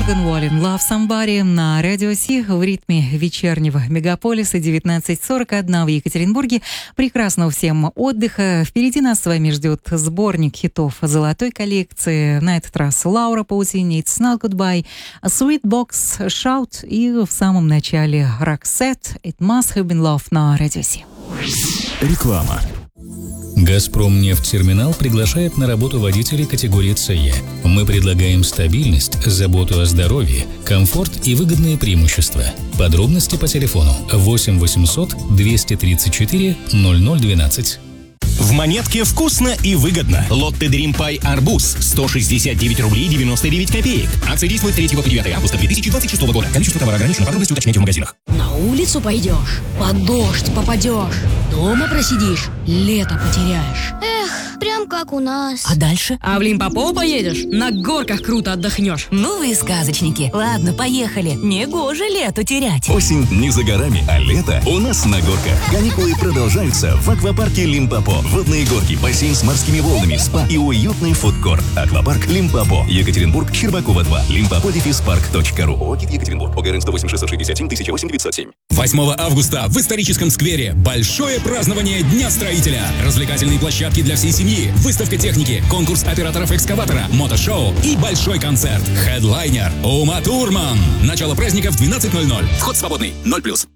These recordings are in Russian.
Морган Уоллен «Love Somebody» на Радио Си в ритме вечернего мегаполиса. 19:41 в Екатеринбурге. Прекрасного всем отдыха. Впереди нас с вами ждет сборник хитов золотой коллекции. На этот раз Лаура Паутини «It's Not Goodbye», Sweetbox «Shout» и в самом начале Roxette «It Must Have Been Love» на Радио Си. Реклама. «Газпромнефтьтерминал» приглашает на работу водителей категории СЕ. Мы предлагаем стабильность, заботу о здоровье, комфорт и выгодные преимущества. Подробности по телефону 8 800 234 0012. В Монетке вкусно и выгодно. Лотте Дрим Пай Арбуз 169 рублей 99 копеек. Акция действует с 3 по 9 августа 2026 года. Количество товара ограничено. Подробности уточняйте в магазинах. На улицу пойдешь, под дождь попадешь, дома просидишь, лето потеряешь. Эх, прям как у нас. А дальше? А в Лимпопо поедешь, на горках круто отдохнешь. Ну вы сказочники. Ладно, поехали. Негоже лету терять. Осень не за горами, а лето у нас на горках. Каникулы продолжаются в аквапарке Лимпопо. Водные горки, бассейн с морскими волнами, спа и уютный фудкорт. Аквапарк Лимпопо. Екатеринбург, Щербакова 2. limpopo-park.ru. ОГИ Екатеринбург. ОГРН 108 667 1008 907. 8 августа в историческом сквере большое празднование Дня строителя. Развлекательные площадки для всей семьи, выставка техники, конкурс операторов экскаватора, мотошоу и большой концерт. Хедлайнер Ума Турман. Начало праздника в 12:00. Вход свободный. 0+.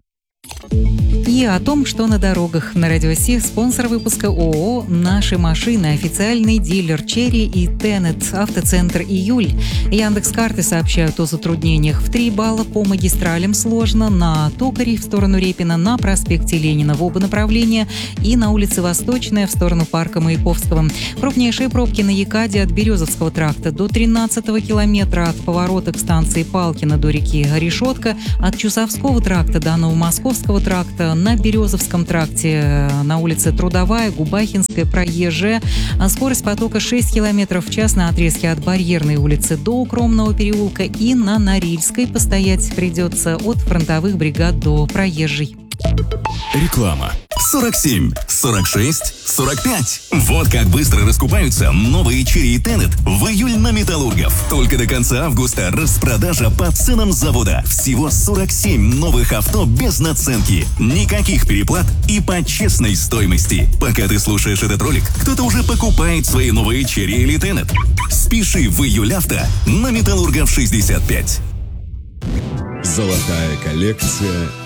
И о том, что на дорогах. На Радио Си спонсор выпуска ООО «Наши машины», официальный дилер «Черри» и «Тенет», автоцентр «Июль». Яндекс.Карты сообщают о затруднениях в 3 балла. По магистралям сложно. На Токаре в сторону Репина, на проспекте Ленина в оба направления и на улице Восточная в сторону парка Маяковского. Крупнейшие пробки на Якаде от Березовского тракта до 13-го километра, от поворота к станции Палкино до реки Решетка, от Чусовского тракта до Новомосковского тракта, на Березовском тракте, на улице Трудовая, Губахинская, Проезжая. Скорость потока 6 км в час на отрезке от Барьерной улицы до Укромного переулка, и на Норильской постоять придется от Фронтовых бригад до Проезжей. Реклама. 47, 46, 45. Вот как быстро раскупаются новые Черри и Тенет в июль на Металлургов. Только до конца августа распродажа по ценам завода. Всего 47 новых авто без наценки. Никаких переплат и по честной стоимости. Пока ты слушаешь этот ролик, кто-то уже покупает свои новые Черри или Тенет. Спеши в июль авто на Металлургов 65. Золотая коллекция